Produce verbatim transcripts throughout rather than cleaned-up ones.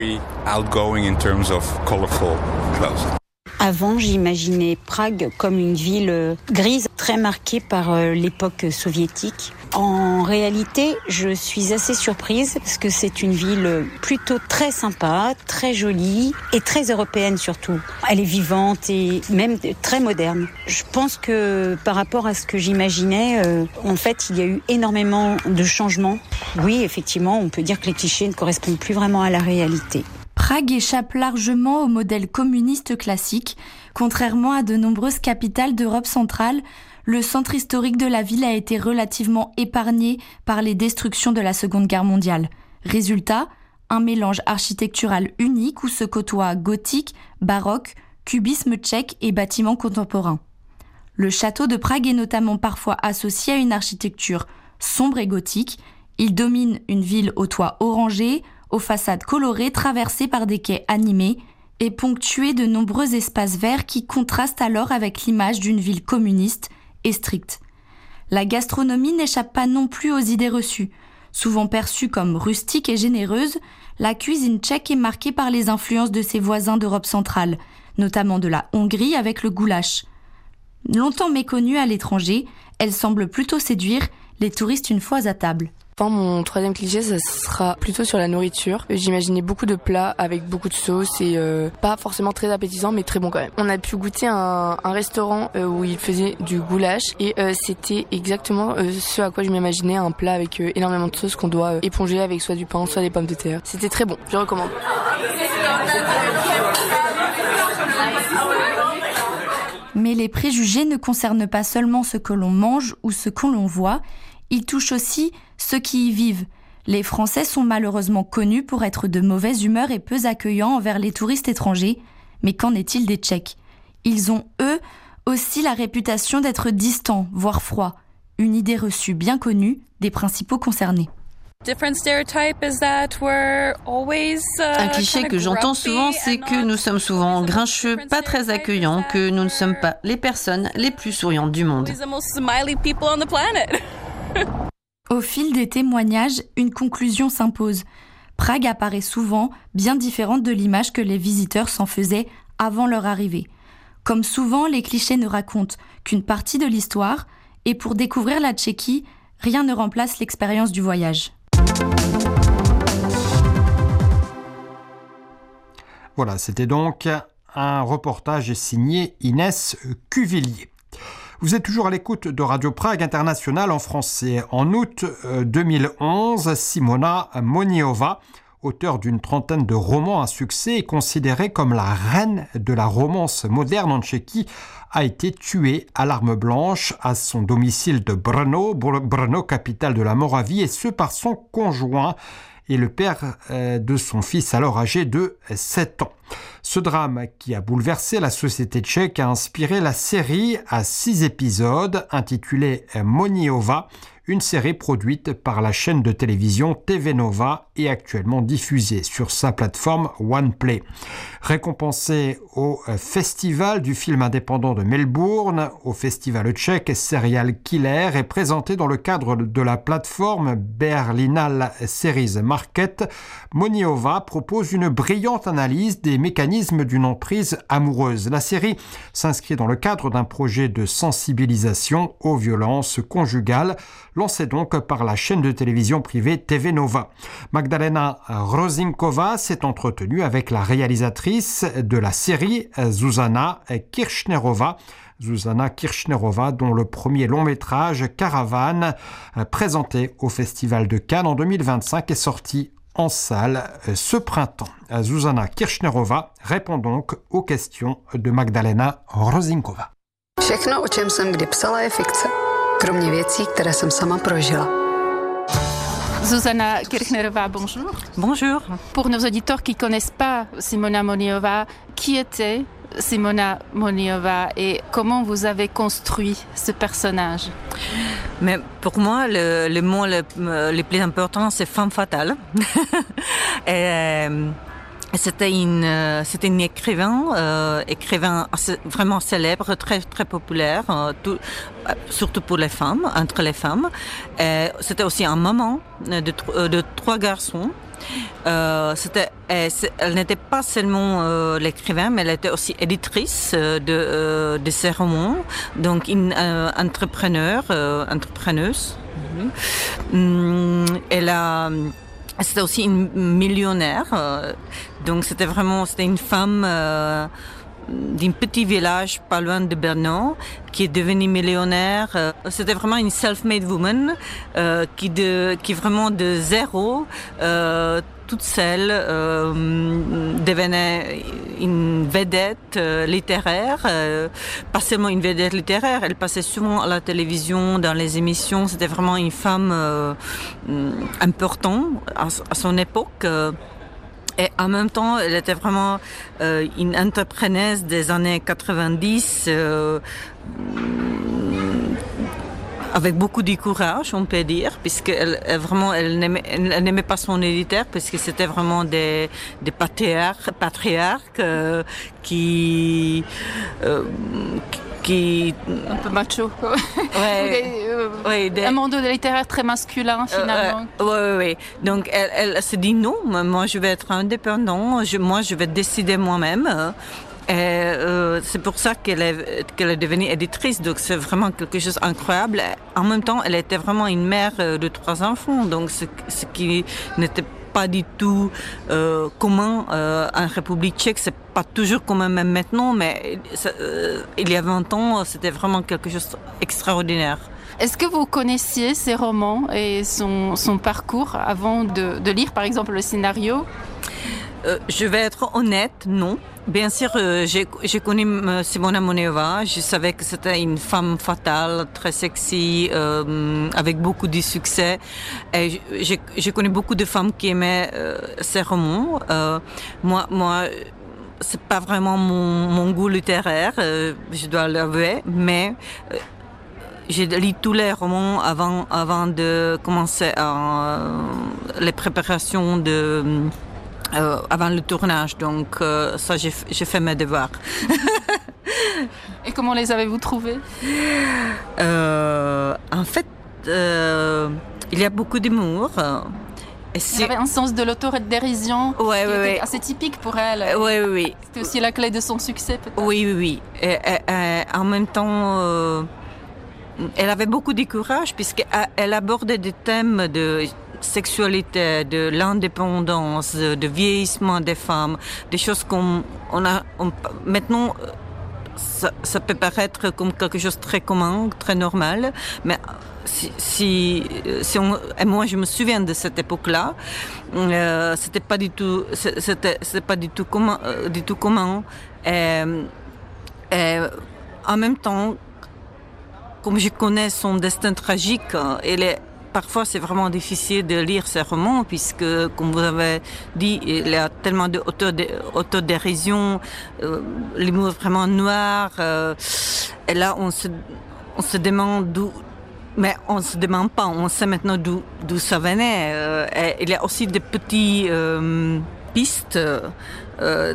Outgoing in terms of colorful clothes. Avant, j'imaginais Prague comme une ville grise, très marquée par l'époque soviétique. En réalité, je suis assez surprise parce que c'est une ville plutôt très sympa, très jolie et très européenne surtout. Elle est vivante et même très moderne. Je pense que par rapport à ce que j'imaginais, euh, en fait, il y a eu énormément de changements. Oui, effectivement, on peut dire que les clichés ne correspondent plus vraiment à la réalité. Prague échappe largement au modèle communiste classique. Contrairement à de nombreuses capitales d'Europe centrale, le centre historique de la ville a été relativement épargné par les destructions de la Seconde Guerre mondiale. Résultat, un mélange architectural unique où se côtoient gothique, baroque, cubisme tchèque et bâtiments contemporains. Le château de Prague est notamment parfois associé à une architecture sombre et gothique. Il domine une ville aux toits orangés, aux façades colorées traversées par des quais animés et ponctuées de nombreux espaces verts qui contrastent alors avec l'image d'une ville communiste et stricte. La gastronomie n'échappe pas non plus aux idées reçues. Souvent perçue comme rustique et généreuse, la cuisine tchèque est marquée par les influences de ses voisins d'Europe centrale, notamment de la Hongrie avec le goulash. Longtemps méconnue à l'étranger, elle semble plutôt séduire les touristes une fois à table. Mon troisième cliché, ça sera plutôt sur la nourriture. J'imaginais beaucoup de plats avec beaucoup de sauce et euh, pas forcément très appétissant, mais très bon quand même. On a pu goûter un, un restaurant euh, où ils faisaient du goulash et euh, c'était exactement euh, ce à quoi je m'imaginais, un plat avec euh, énormément de sauce qu'on doit euh, éponger avec soit du pain, soit des pommes de terre. C'était très bon, je recommande. Mais les préjugés ne concernent pas seulement ce que l'on mange ou ce que l'on voit, ils touchent aussi ceux qui y vivent. Les Français sont malheureusement connus pour être de mauvaise humeur et peu accueillants envers les touristes étrangers. Mais qu'en est-il des Tchèques ? Ils ont, eux, aussi la réputation d'être distants, voire froids. Une idée reçue bien connue des principaux concernés. Un cliché que j'entends souvent, c'est que nous sommes souvent grincheux, pas très accueillants, que nous ne sommes pas les personnes les plus souriantes du monde. Au fil des témoignages, une conclusion s'impose. Prague apparaît souvent bien différente de l'image que les visiteurs s'en faisaient avant leur arrivée. Comme souvent, les clichés ne racontent qu'une partie de l'histoire, et pour découvrir la Tchéquie, rien ne remplace l'expérience du voyage. Voilà, c'était donc un reportage signé Inès Cuvillier. Vous êtes toujours à l'écoute de Radio Prague International en français. En août deux mille onze, Simona Moniova, auteure d'une trentaine de romans à succès et considérée comme la reine de la romance moderne en Tchéquie, a été tuée à l'arme blanche à son domicile de Brno, Brno, capitale de la Moravie, et ce par son conjoint et le père de son fils alors âgé de sept ans. Ce drame qui a bouleversé la société tchèque a inspiré la série à six épisodes intitulée Moniova, une série produite par la chaîne de télévision T V Nova et actuellement diffusée sur sa plateforme OnePlay. Récompensée au Festival du film indépendant de Melbourne, au Festival tchèque Serial Killer et présentée dans le cadre de la plateforme Berlinale Series Market, Moniova propose une brillante analyse des mécanismes d'une emprise amoureuse. La série s'inscrit dans le cadre d'un projet de sensibilisation aux violences conjugales, lancé donc par la chaîne de télévision privée T V Nova. Magdalena Rozinkova s'est entretenue avec la réalisatrice de la série, Zuzana Kirchnerova. Zuzana Kirchnerova, dont le premier long métrage Caravane, présenté au Festival de Cannes en deux mille vingt-cinq, est sorti en salle ce printemps. Zuzana Kirchnerova répond donc aux questions de Magdalena Rozinkova. Všechno, o čem jsem kdy psala, je fikce. Kromě věcí, které jsem sama prožila. Zuzana Kirchnerová, bonjour. Bonjour. Pour nos auditeurs qui ne connaissent pas Simona Moniova, qui était Simona Moniova et comment vous avez construit ce personnage? Mais pour moi, le, le mot le, le plus important, c'est femme fatale. et, C'était une, c'était une écrivain, euh, écrivain vraiment célèbre, très très populaire, euh, tout, surtout pour les femmes, entre les femmes. Et c'était aussi un maman de, de trois garçons. Euh, c'était, elle, elle n'était pas seulement euh, l'écrivain, mais elle était aussi éditrice euh, de, euh, de ses romans, donc une euh, entrepreneur, euh, entrepreneuse. Mm-hmm. Elle a, c'était aussi une millionnaire, euh, donc c'était vraiment, c'était une femme euh, d'un petit village pas loin de Brno qui est devenue millionnaire. Euh, c'était vraiment une self-made woman euh, qui, de, qui vraiment de zéro, euh, toute seule, euh, devenait une vedette euh, littéraire, euh, pas seulement une vedette littéraire, elle passait souvent à la télévision, dans les émissions, c'était vraiment une femme euh, importante à, à son époque. Euh, Et en même temps, elle était vraiment euh, une entrepreneuse des années quatre-vingt-dix, euh, avec beaucoup de courage, on peut dire, puisqu'elle elle, vraiment, elle n'aimait, elle n'aimait pas son éditeur, parce que c'était vraiment des, des patriarches, patriarches euh, qui, euh, qui... Un peu macho. Ouais. euh, ouais des... Un monde littéraire très masculin, finalement. Euh, oui, oui, oui. Donc, elle, elle se dit non, moi je vais être indépendant, je, moi je vais décider moi-même. Et euh, c'est pour ça qu'elle est, qu'elle est devenue éditrice, donc c'est vraiment quelque chose d'incroyable. En même temps, elle était vraiment une mère de trois enfants, donc ce, ce qui n'était pas du tout euh, commun euh, en République tchèque, c'est pas toujours commun même maintenant, mais ça, euh, il y a vingt ans, c'était vraiment quelque chose d'extraordinaire. Est-ce que vous connaissiez ses romans et son, son parcours avant de, de lire, par exemple, le scénario ? Euh, je vais être honnête, non. Bien sûr, euh, j'ai, j'ai connu euh, Simona Moneova. Je savais que c'était une femme fatale, très sexy, euh, avec beaucoup de succès. Et j'ai, j'ai connu beaucoup de femmes qui aimaient euh, ses romans. Euh, moi, moi, c'est pas vraiment mon, mon goût littéraire, euh, je dois l'avouer, mais euh, j'ai lu tous les romans avant, avant de commencer euh, les préparations de Euh, avant le tournage, donc euh, ça j'ai, j'ai fait mes devoirs. Et comment les avez-vous trouvés ? euh, En fait, euh, il y a beaucoup d'humour. Et il y avait un sens de l'autodérision ouais, qui ouais, était ouais. assez typique pour elle. Oui, oui, oui. C'était aussi la clé de son succès, peut-être. Oui, oui, oui. Et, et, et en même temps, euh, elle avait beaucoup de courage puisqu'elle abordait des thèmes de sexualité, de l'indépendance, de vieillissement des femmes, des choses qu'on on a on, maintenant ça, ça peut paraître comme quelque chose de très commun, très normal, mais si, si, si on, et moi je me souviens de cette époque-là, euh, c'était pas du tout, c'était, c'était pas du tout commun, euh, du tout commun. Et, et en même temps, comme je connais son destin tragique, elle est parfois, c'est vraiment difficile de lire ces romans puisque, comme vous avez dit, il y a tellement d'autodérision, euh, l'humour vraiment noir. Euh, et là, on se, on se demande d'où... Mais on ne se demande pas, on sait maintenant d'où, d'où ça venait. Euh, et il y a aussi des petites euh, pistes euh,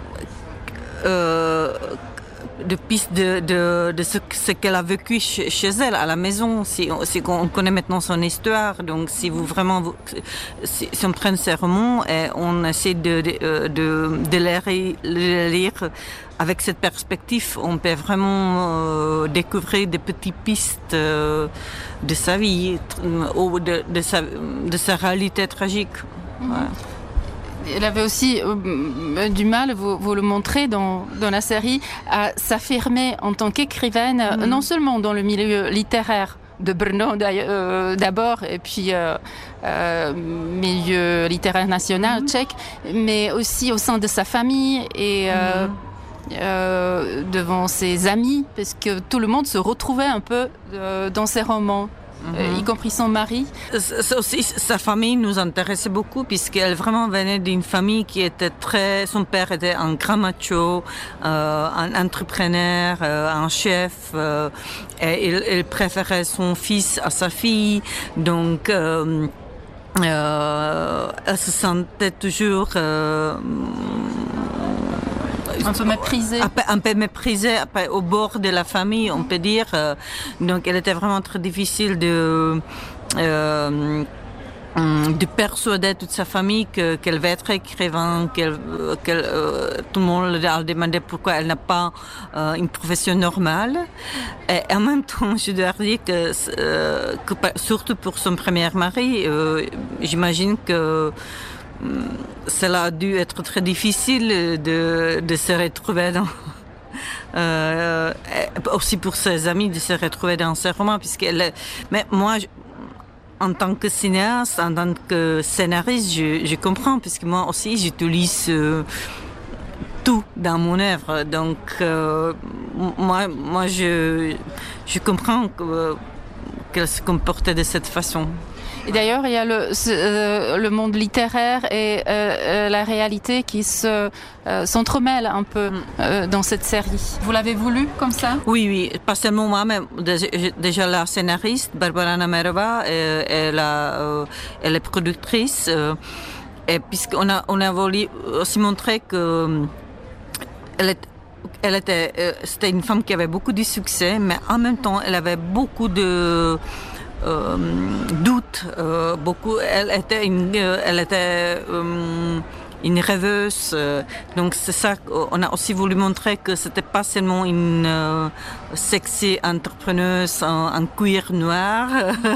euh, de pistes de, de, de ce, ce qu'elle a vécu chez, chez elle, à la maison. Si, si on connaît maintenant son histoire, donc si vous vraiment, vous, si, si on prend ces romans et on essaie de, de, de, de les, les lire avec cette perspective, on peut vraiment euh, découvrir des petites pistes euh, de sa vie ou de, de, sa, de sa réalité tragique. Mmh. Ouais. Elle avait aussi euh, du mal, vous, vous le montrez dans, dans la série, à s'affirmer en tant qu'écrivaine, mmh. non seulement dans le milieu littéraire de Brno euh, d'abord, et puis euh, euh, milieu littéraire national mmh. tchèque, mais aussi au sein de sa famille et euh, mmh. euh, devant ses amis, parce que tout le monde se retrouvait un peu euh, dans ses romans. Mm-hmm. Y compris son mari. Aussi, sa famille nous intéressait beaucoup puisqu'elle vraiment venait d'une famille qui était très... Son père était un grand macho, euh, un entrepreneur, euh, un chef. Euh, et il, il préférait son fils à sa fille. Donc, euh, euh, elle se sentait toujours... Euh, un peu méprisée. Un peu, un peu méprisée, au bord de la famille, on peut dire. Donc, elle était vraiment très difficile de, euh, de persuader toute sa famille que, qu'elle va être écrivain, qu'elle, qu'elle, euh, tout le monde a demandé pourquoi elle n'a pas euh, une profession normale. Et en même temps, je dois dire que, euh, que surtout pour son premier mari, euh, j'imagine que euh, cela a dû être très difficile de, de se retrouver dans... Euh, aussi pour ses amis de se retrouver dans ses romans, puisqu'elle... Mais moi... Je, en tant que cinéaste, en tant que scénariste, je, je comprends, puisque moi aussi, j'utilise euh, tout dans mon œuvre. Donc, euh, moi, moi je, je comprends que, qu'elle se comportait de cette façon. Et d'ailleurs, il y a le, ce, euh, le monde littéraire et euh, la réalité qui se, euh, s'entremêlent un peu euh, dans cette série. Vous l'avez voulu comme ça ? Oui, oui, pas seulement moi, mais déjà la scénariste, Barbara Namerova, euh, elle, a, euh, elle est productrice. Euh, et puisqu'on a, on a voulu aussi montrer que elle est, elle était, euh, c'était une femme qui avait beaucoup de succès, mais en même temps, elle avait beaucoup de... Euh, doute, euh, beaucoup. Elle était une, elle était euh, une rêveuse. Euh, donc c'est ça qu'on a aussi voulu montrer que c'était pas seulement une euh, sexy entrepreneuse en, en cuir noir,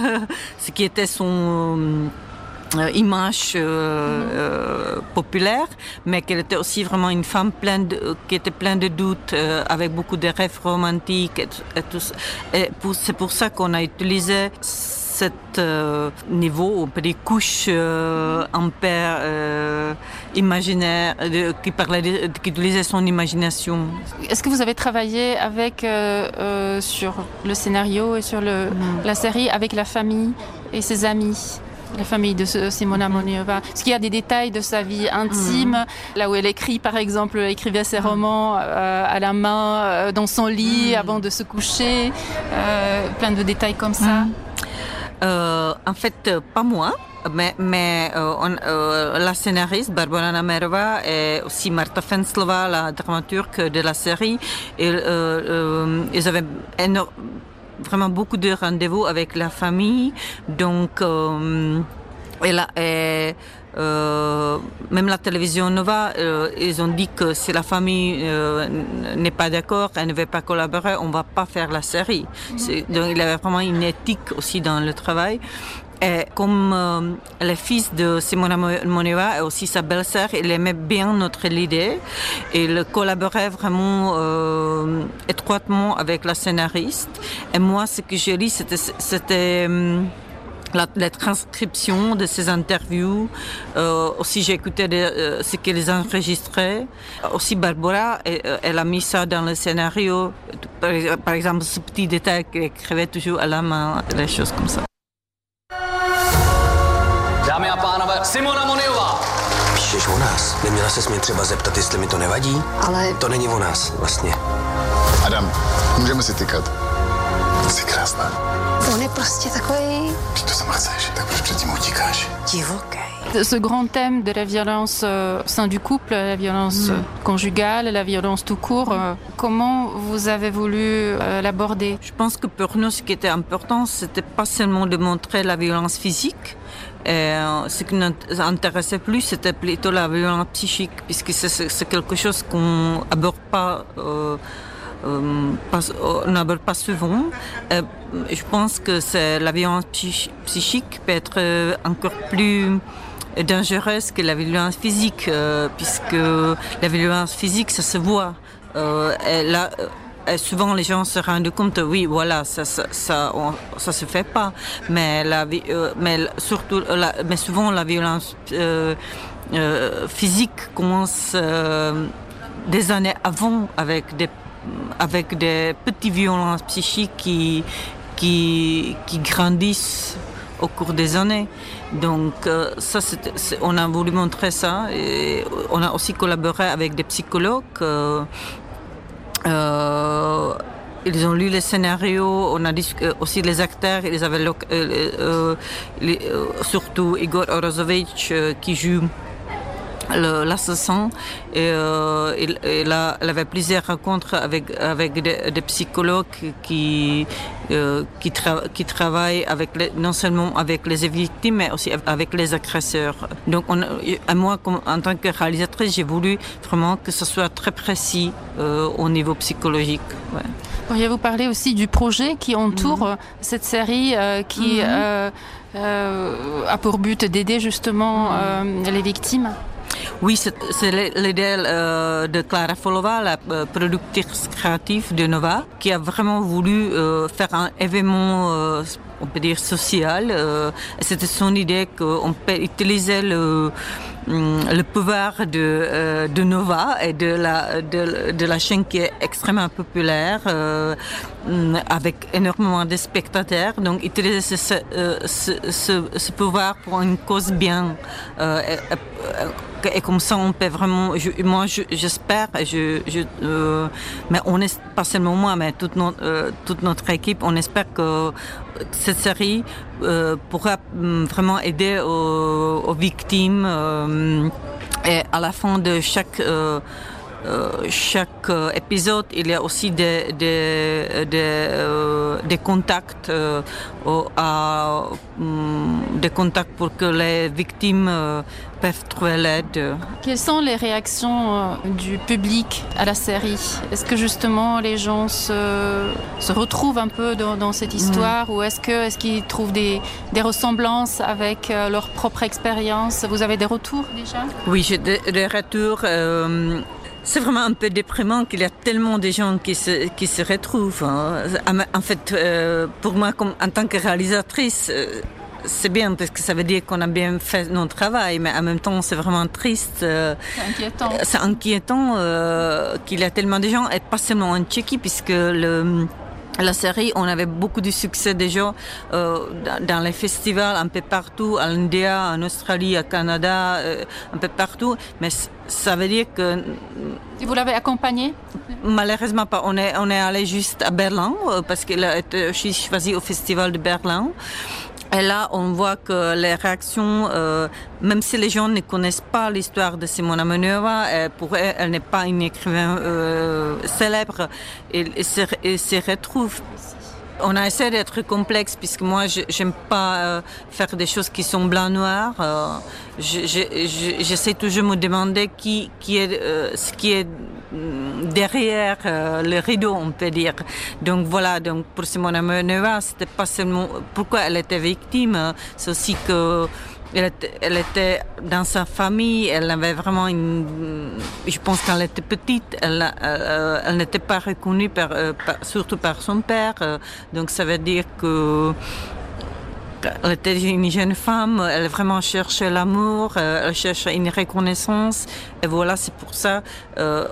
ce qui était son euh, image euh, euh, populaire, mais qu'elle était aussi vraiment une femme pleine de, qui était pleine de doutes, euh, avec beaucoup de rêves romantiques et, et tout ça. Et pour, c'est pour ça qu'on a utilisé cet euh, niveau, des couches euh, ampères euh, imaginaires, de, qui parlait, de, qui utilisait son imagination. Est-ce que vous avez travaillé avec euh, euh, sur le scénario et sur le, mmh. la série avec la famille et ses amis? La famille de Simona Moneova. Est-ce qu'il y a des détails de sa vie intime, mmh. là où elle écrit, par exemple, elle écrivait ses romans euh, à la main, euh, dans son lit, mmh. avant de se coucher, euh, plein de détails comme ça. Mmh. Euh, en fait, pas moi. Mais, mais euh, on, euh, la scénariste Barbara Namerova et aussi Marta Fenslova, la dramaturge de la série, et, euh, euh, ils avaient énorme vraiment beaucoup de rendez-vous avec la famille, donc euh, et la, et, euh, même la télévision Nova, euh, ils ont dit que si la famille euh, n'est pas d'accord, elle ne veut pas collaborer, on va pas faire la série. C'est, donc il y avait vraiment une éthique aussi dans le travail. Et comme euh, le fils de Simona Moneova et aussi sa belle-sœur, il aimait bien notre idée. Il collaborait vraiment euh, étroitement avec la scénariste. Et moi, ce que j'ai lu, c'était, c'était euh, la, la transcription de ces interviews. Euh, aussi, j'ai écouté de, euh, ce qu'elles enregistraient. Aussi, Barbara, elle, elle a mis ça dans le scénario. Par, par exemple, ce petit détail qu'elle écrivait toujours à la main, des choses comme ça. Dámy a pánové, Simona Moneova! Píšeš o nás? Neměla ses mě třeba zeptat, jestli mi to nevadí? Ale... To není o nás, vlastně. Adam, můžeme si tykat. Jsi krásná. On je prostě takový... Když to sama chceš, tak proč předtím utíkáš? Divoký. Ce grand thème de la violence euh, au sein du couple, la violence mmh. conjugale, la violence tout court, euh, comment vous avez voulu euh, l'aborder? Je pense que pour nous, ce qui était important, c'était pas seulement de montrer la violence physique. Et ce qui nous intéressait plus, c'était plutôt la violence psychique, puisque c'est, c'est quelque chose qu'on n'aborde pas, euh, euh, pas, on n'aborde pas souvent. Et je pense que c'est, la violence psychique peut être encore plus dangereuse que la violence physique, euh, puisque la violence physique, ça se voit. Euh, et là, Et souvent, les gens se rendent compte, oui, voilà, ça, ça, ça, on, ça se fait pas. Mais la, euh, mais surtout, la, mais souvent, la violence euh, euh, physique commence euh, des années avant, avec des, avec des petites violences psychiques qui, qui, qui grandissent au cours des années. Donc, euh, ça, c'est, c'est, on a voulu montrer ça. Et on a aussi collaboré avec des psychologues. Euh, Euh, ils ont lu les scénarios, on a dit aussi les acteurs, ils avaient euh, euh, les, euh, surtout Igor Orozovic euh, qui joue le, l'assassin et, euh, et, et là, elle avait plusieurs rencontres avec, avec des, des psychologues qui, euh, qui, tra- qui travaillent avec les, non seulement avec les victimes mais aussi avec les agresseurs. Donc on, moi, comme, en tant que réalisatrice, j'ai voulu vraiment que ce soit très précis euh, au niveau psychologique. Ouais. Pourriez-vous parler aussi du projet qui entoure mmh. cette série euh, qui mmh. euh, euh, a pour but d'aider justement mmh. euh, les victimes? Oui, c'est, c'est l'idée euh, de Clara Folova, la euh, productrice créative de Nova, qui a vraiment voulu euh, faire un événement, euh, on peut dire, social. Euh, et c'était son idée qu'on peut utiliser le, le pouvoir de, euh, de Nova et de la, de, de la chaîne qui est extrêmement populaire, euh, avec énormément de spectateurs. Donc, utiliser ce, ce, ce, ce, ce pouvoir pour une cause bien. Euh, et, et, et comme ça, on peut vraiment. Je, moi, je, j'espère, je, je, euh, mais on est pas seulement moi, mais toute notre, euh, toute notre équipe, on espère que cette série euh, pourra vraiment aider aux, aux victimes. Euh, et à la fin de chaque euh, Euh, chaque euh, épisode, il y a aussi des, des, des, euh, des contacts, euh, à, um, des contacts pour que les victimes euh, peuvent trouver l'aide. Quelles sont les réactions euh, du public à la série? Est-ce que justement les gens se, se retrouvent un peu dans, dans cette histoire mmh. ou est-ce, que, est-ce qu'ils trouvent des, des ressemblances avec euh, leur propre expérience? Vous avez des retours déjà? Oui, j'ai des, des retours. Euh, C'est vraiment un peu déprimant qu'il y a tellement de gens qui se, qui se retrouvent. Hein. En fait, euh, pour moi, comme, en tant que réalisatrice, euh, c'est bien parce que ça veut dire qu'on a bien fait notre travail, mais en même temps, c'est vraiment triste. Euh, c'est inquiétant. C'est inquiétant euh, qu'il y a tellement de gens, et pas seulement en Tchéquie, puisque le... La série, on avait beaucoup de succès déjà euh, dans les festivals un peu partout, à l'Inde, en Australie, au Canada, euh, un peu partout. Mais ça veut dire que... Et vous l'avez accompagné? Malheureusement pas. On est, on est allé juste à Berlin parce qu'elle a été choisie au Festival de Berlin. Et là, on voit que les réactions, euh, même si les gens ne connaissent pas l'histoire de Simona Amenova, euh, pour elle, elle n'est pas une écrivaine euh, célèbre, et, et, se, et se retrouve. On a essayé d'être complexe, puisque moi, je n'aime pas euh, faire des choses qui sont blanc-noir. Euh, je, je, je, j'essaie toujours de me demander qui, qui est, euh, ce qui est derrière euh, le rideau, on peut dire. Donc voilà, donc pour Simona Amenova, c'était pas seulement pourquoi elle était victime, c'est aussi que elle était, elle était dans sa famille, elle avait vraiment une... Je pense qu'elle était petite, elle, elle, elle n'était pas reconnue, par, par, surtout par son père. Donc ça veut dire que elle était une jeune femme, elle vraiment cherchait l'amour, elle cherchait une reconnaissance. Et voilà, c'est pour ça, euh,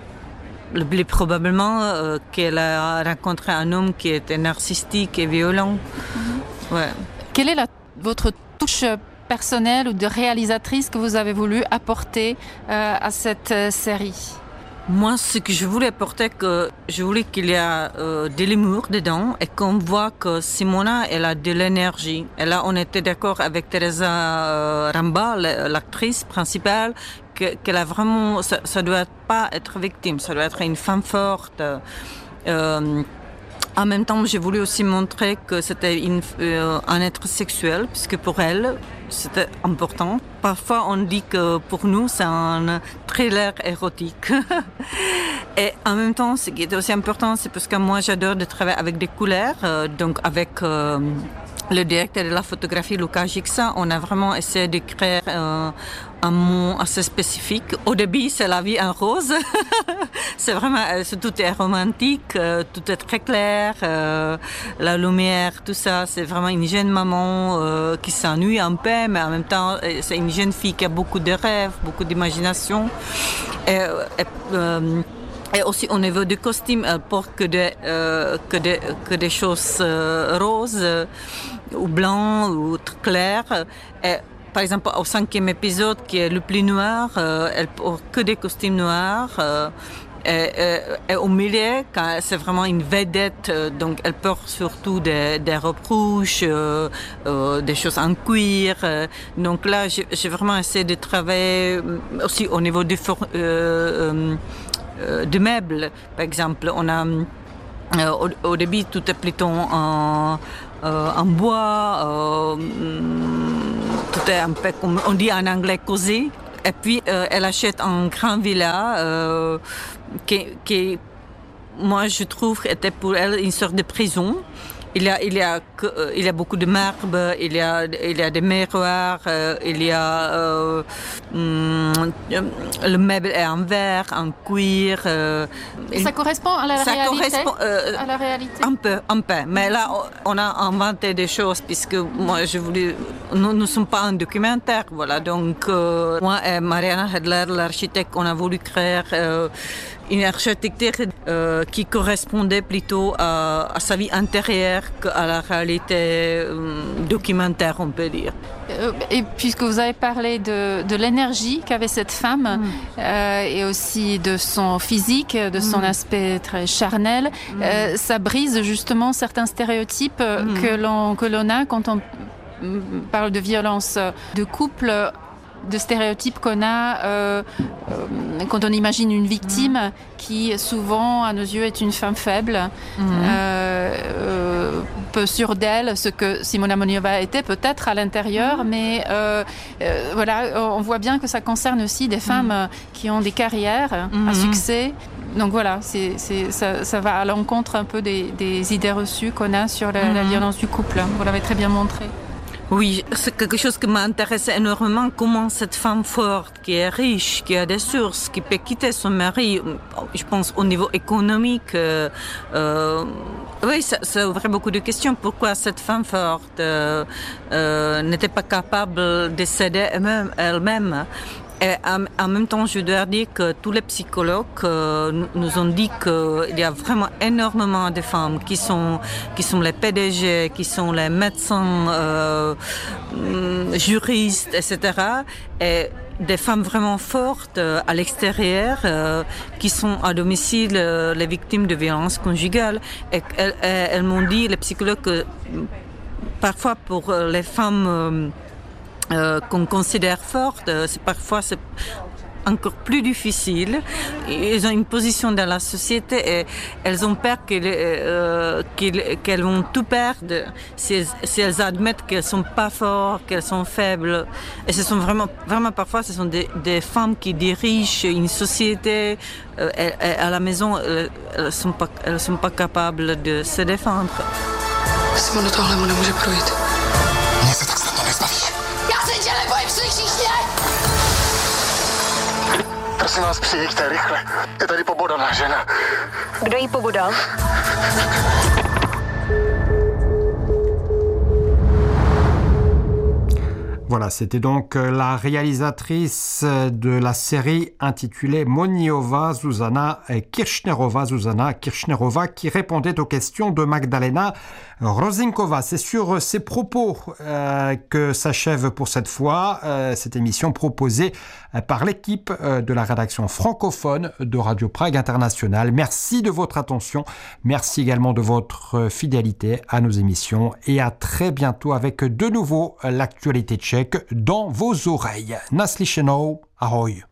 le plus probablement, euh, qu'elle a rencontré un homme qui était narcissique et violent. Mm-hmm. Ouais. Quelle est la, votre touche personnelle ou de réalisatrice que vous avez voulu apporter euh, à cette euh, série? Moi, ce que je voulais apporter, que je voulais qu'il y ait euh, de l'humour dedans et qu'on voit que Simona, elle a de l'énergie. Et là, on était d'accord avec Teresa euh, Ramba, l'actrice principale, que, qu'elle a vraiment, ça, ça doit pas être victime, ça doit être une femme forte. Euh, En même temps, j'ai voulu aussi montrer que c'était une, euh, un être sexuel, puisque pour elle, c'était important. Parfois, on dit que pour nous, c'est un thriller érotique. Et en même temps, ce qui est aussi important, c'est parce que moi, j'adore de travailler avec des couleurs, euh, donc avec... Euh, le directeur de la photographie, Luca Gixa, on a vraiment essayé de créer euh, un mot assez spécifique. Au début, c'est la vie en rose. C'est vraiment, c'est, tout est romantique, euh, tout est très clair, euh, la lumière, tout ça. C'est vraiment une jeune maman euh, qui s'ennuie un peu, mais en même temps, c'est une jeune fille qui a beaucoup de rêves, beaucoup d'imagination. Et, et, euh, Et aussi au niveau du costume, elle porte que des, euh, que des, que des choses euh, roses euh, ou blancs ou claires. Et par exemple, au cinquième épisode, qui est le plus noir, euh, elle porte que des costumes noirs. Euh, et, et, et au milieu, quand c'est vraiment une vedette, euh, donc elle porte surtout des, des robes rouges, euh, euh, des choses en cuir. Euh, donc là, j'ai, j'ai vraiment essayé de travailler aussi au niveau du for, euh, euh, de meubles. Par exemple, on a euh, au, au début tout est plutôt en Euh, en bois, euh, tout est un peu comme on dit en anglais cosy. Et puis euh, elle achète un grand villa euh, qui, qui, moi je trouve, était pour elle une sorte de prison. Il y a, il y a, il y a beaucoup de marbre, il y a, il y a des miroirs, euh, il y a euh, hum, le meuble est en verre, en cuir. Euh, ça correspond à la ça réalité. Correspond, euh, à la réalité. Un peu, un peu. Mais là, on a inventé des choses puisque moi, je voulais. Nous ne sommes pas un documentaire, voilà. Donc, euh, moi et Mariana Hedler, l'architecte, on a voulu créer. Euh, une architecture euh, qui correspondait plutôt à, à sa vie intérieure qu'à la réalité euh, documentaire, on peut dire. Et puisque vous avez parlé de, de l'énergie qu'avait cette femme mm. euh, et aussi de son physique, de son mm. aspect très charnel, mm. euh, ça brise justement certains stéréotypes mm. que l'on, que l'on a quand on parle de violence de couple, de stéréotypes qu'on a euh, euh, quand on imagine une victime mmh. qui souvent à nos yeux est une femme faible, mmh. euh, euh, peu sûre d'elle, ce que Simona Moniova était peut-être à l'intérieur, mmh. mais euh, euh, voilà, on voit bien que ça concerne aussi des femmes mmh. qui ont des carrières mmh. à succès. Donc voilà, c'est, c'est, ça, ça va à l'encontre un peu des, des idées reçues qu'on a sur la, mmh. la violence du couple. Vous l'avez très bien montré. Oui, c'est quelque chose qui m'intéresse énormément, comment cette femme forte, qui est riche, qui a des sources, qui peut quitter son mari, je pense au niveau économique, euh, euh, oui, ça, ça ouvrait beaucoup de questions. Pourquoi cette femme forte euh, euh, n'était pas capable de s'aider elle-même, elle-même. Et en même temps, je dois dire que tous les psychologues euh, nous ont dit qu'il y a vraiment énormément de femmes qui sont, qui sont les P D G, qui sont les médecins, euh, juristes, et cetera. Et des femmes vraiment fortes euh, à l'extérieur euh, qui sont à domicile euh, les victimes de violences conjugales. Et elles, elles m'ont dit, les psychologues, que parfois pour les femmes euh, Euh, qu'on considère fortes, euh, c'est parfois c'est encore plus difficile. Ils ont une position dans la société et elles ont peur qu'elles, euh, qu'elles, qu'elles vont tout perdre si elles, si elles admettent qu'elles sont pas fortes, qu'elles sont faibles. Et ce sont vraiment, vraiment parfois, ce sont des, des femmes qui dirigent une société. Euh, et, et à la maison, elles, elles sont pas, elles sont pas capables de se défendre. Simona, tohle mu nemůže projít. Mně se tak snadno nezbavíš. Já se tě nebojím, slyšíš mě? Prosím vás, přijeďte rychle. Je tady pobodaná žena. Kdo jí pobodal? Voilà, c'était donc la réalisatrice de la série intitulée Moniova Zuzana Kirchnerova, Zuzana Kirchnerova, qui répondait aux questions de Magdalena Rozinkova. C'est sur ces propos euh, que s'achève pour cette fois euh, cette émission proposée par l'équipe de la rédaction francophone de Radio Prague International. Merci de votre attention, merci également de votre fidélité à nos émissions et à très bientôt avec de nouveau l'actualité tchèque dans vos oreilles. Naslyšenou, ahoj.